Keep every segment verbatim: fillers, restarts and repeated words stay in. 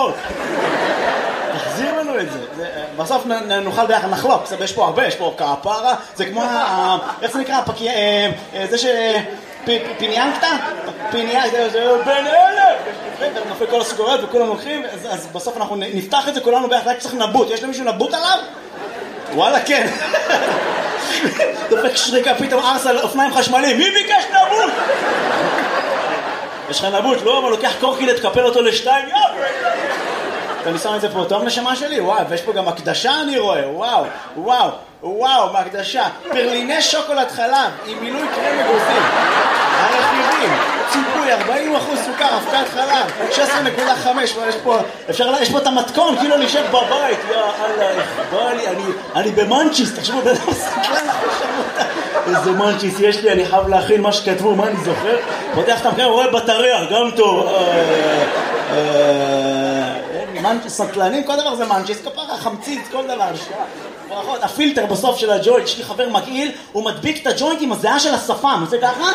וולט. תחזיר לנו את זה. בסוף נוכל ביחד נחלוק, יש פה הרבה, יש פה כפרה, זה כמו, איך זה נקרא? זה ש... פיניאנקטה? פיניאנקטה, זה בין אלה! נופל כל הסוכריות וכולם הולכים, אז בסוף אנחנו נפתח את זה כולנו ביחד, רק צריך נבוט. יש למישהו נבוט עליו? וואלה, כן. דופק שריקה, פתאום ארס על אופניים חשמליים. מי ביקש נבוט? יש לך נבוט, לא? אבל לוקח קורקילט, תקפל אותו לשתיים, יאו! אתה שם את זה פה טוב נשמה שלי? וואו, ויש פה גם הקדשה אני רואה, וואו, וואו, וואו, מהקדשה. פרליני שוקולד חלב, עם מילוי קרם אגוזים. הרכיבים, ציפוי, ארבעים אחוז סוכר, אבקת חלב, שש עשרה נקודה חמש, יש פה, אפשר, יש פה את המתכון, כאילו אני יושב בבית, יא אללה, בא לי, אני, אני במנצ'יס, תחשבו, בן אדם סקלן, איזה מנצ'יס יש לי, אני חייב להכין מה שכתבו, מה אני זוכר? פותח את המקרה, רואה בטריה, גם טוב, סקלנים, כל דבר זה מנצ'יס, כפרה, חמציץ, כל דבר, ברכות, הפילטר בסוף של הג'וינט, יש לי חבר מגעיל, הוא מדביק את הג'וינט עם הזיעה של השפם, עושה ככה?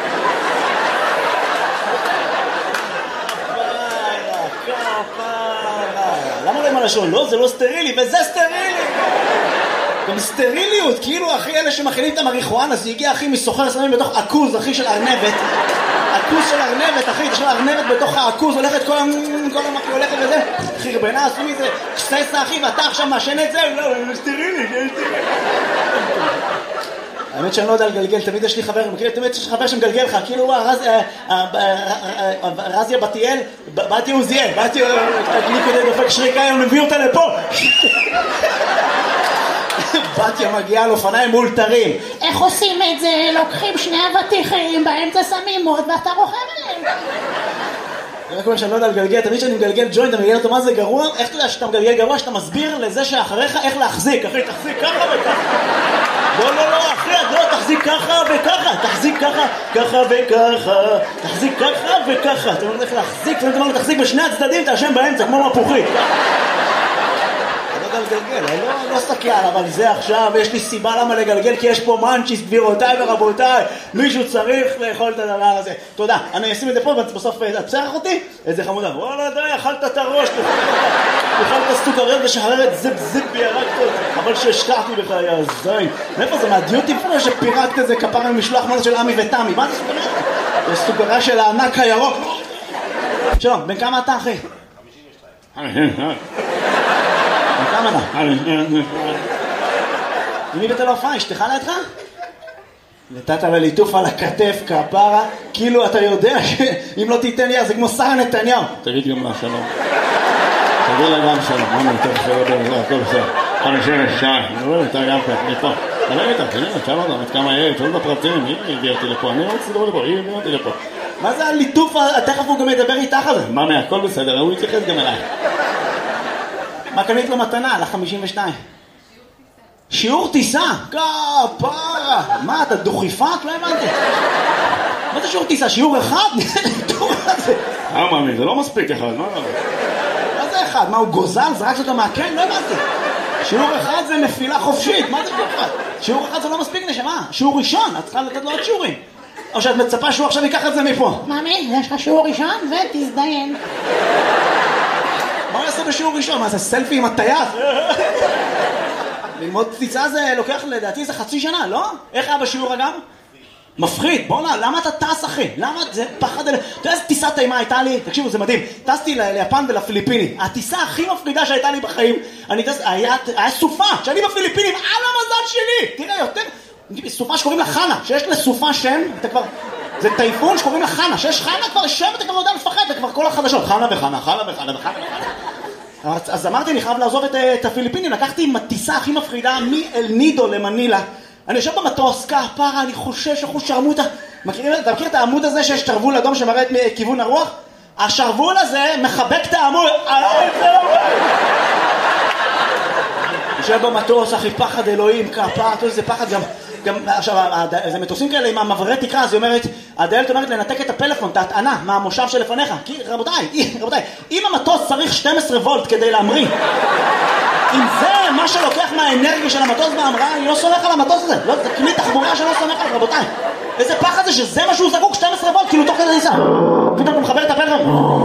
למה לא עם הלשון? לא, זה לא סטרילי, וזה סטרילי! גם סטריליות, כאילו אחי אלה שמכינים את המריחואנה, זה הגיע אחי מסוחר סמים בתוך עכוז, אחי של ארנבת. עכוז של ארנבת, אחי, יש לה ארנבת בתוך העכוז, הולכת כל המקי, הולכת וזה. חרבנה, עשו מזה, קססה אחי, ואתה עכשיו משן את זה? לא, זה סטרילי, זה סטרילי. האמת שאני לא יודע לגלגל, תמיד יש לי חבר, תמיד יש לי חבר שמגלגל לך, כאילו רזיה בתיאל, באתי עוזיאל, באתי לי כדי דופק שריקה, הוא מביא אותה לפה. בתיה מגיעה על אופניים מולתרים. איך עושים את זה? לוקחים שני אבטיחים, באמצע שמים מוד ואתה רוכב עליהם. רק אומר שאני לא יודע לגלגל, תמיד שאני מגלגל ג'וינט, אתה מגלגל אותו מה זה גרוע? איך אתה יודע שאתה מגלגל גרוע? שאתה מסביר לזה שאחריך איך להחזיק. אחי, תחזיק ככה וככה. לא, לא, לא, אחי, לא, תחזיק ככה וככה. תחזיק ככה, ככה וככה. תחזיק ככה וככה. אתה אומר איך להחזיק, ואתה אומר תחזיק בשני הצדדים, אתה אשם באמצע, כמו מפוחית. לגלגל, אני לא, לא סתכל, אבל זה עכשיו, יש לי סיבה למה לגלגל, כי יש פה מנצ'יס, גבירותיי ורבותיי, מישהו צריך לאכול את הדבר הזה. תודה, אני אשים את זה פה, בסוף תצרח אותי, איזה חמודה, וואלה די, אכלת את הראש, אכלת סוכריות ושחררת זיפ זיפ וירקת, אבל שהשקעתי בך, יא זין. מאיפה זה, מהדיוטי פרו שפירקת את זה כפרה ממשלוח מנות של אמי ותמי, מה זה סוכריה? זה סוכריה של הענק הירוק. שלום, בן כמה אתה אחי? חמישים ושתיים. כמה אתה? מי בתל אופן? אשתך לידך? נתת לליטוף על הכתף, כפרה, כאילו אתה יודע שאם לא תיתן לי, זה כמו שרה נתניהו. תגיד גם לה שלום. תגיד לה גם שלום. מה נתן שלום? הכל בסדר. חמישים ושתיים. אני רואה, אתה גם ככה, מפה. תגיד איתה, תגיד לה, תשאל אותה, עד כמה יהיה, תשאל בפרטים, היא הביאה אותי לפה, אני רוצה לדבר לפה, היא הביאה אותי לפה. מה זה הליטוף? תכף הוא גם ידבר איתך על זה. מה מה, הכל בסדר, הוא יתייחס גם אליי. מה קנית לו מתנה על ה-חמישים ושתיים? שיעור טיסה? כפרה! מה, אתה דוכיפת? לא הבנתי. מה זה שיעור טיסה? שיעור אחד? אה, מאמי, זה לא מספיק אחד, מה זה? מה זה אחד? מה, הוא גוזל? זרקת אותו מהקן? לא הבנתי. שיעור אחד זה נפילה חופשית. מה זה שיעור אחד? שיעור אחד זה לא מספיק נשמה. שיעור ראשון, את צריכה לתת לו עוד שיעורים. או שאת מצפה שהוא עכשיו ייקח את זה מפה. מאמי, יש לך שיעור ראשון ותזדיין. מה הוא יעשה בשיעור ראשון? מה זה סלפי עם הטייס? ללמוד טיסה זה לוקח לדעתי זה חצי שנה, לא? איך היה בשיעור אגב? מפחיד, בוא נע, למה אתה טס אחי? למה זה פחד? אתה יודע איזה טיסה טעימה הייתה לי? תקשיבו, זה מדהים. טסתי ליפן ולפיליפינים. הטיסה הכי מפחידה שהייתה לי בחיים, אני טס, היה, היה סופה, שאני בפיליפינים, על המזל שלי! תראה, יותר, סופה שקוראים לה חנה, שיש לסופה שם, אתה כבר... זה טייפון שקוראים לה חנה, שיש חנה כבר שם, אתה כבר לא יודע לפחד, זה כבר כל החדשות, חנה וחנה, חנה וחנה וחנה וחנה. אז אמרתי, אני חייב לעזוב את, את הפיליפינים, לקחתי עם הטיסה הכי מפחידה מאל נידו למנילה. אני יושב במטוס, כפרה, אני חושש, אחוז שרמוטה. מכירים, אתה מכיר את העמוד הזה שיש שרוול אדום שמראה את כיוון הרוח? השרוול הזה מחבק את העמוד. יושב במטוס, אחי, פחד אלוהים, כפרה, זה פחד גם... גם, עכשיו, זה מטוסים כאלה עם המעברי תקרה, אז היא אומרת, הדיילת אומרת לנתק את הפלאפון, את ההטענה, מהמושב שלפניך. כי, רבותיי, רבותיי, אם המטוס צריך שתים עשרה וולט כדי להמריא, אם זה מה שלוקח מהאנרגיה של המטוס בהמראה, אני לא סומך על המטוס הזה. לא, זה כלי תחבורה שלא סומך על, רבותיי. איזה פחד זה שזה מה שהוא זקוק, שתים עשרה וולט, כאילו תוך כדי ניסה. פתאום הוא מחבר את הפלאפון.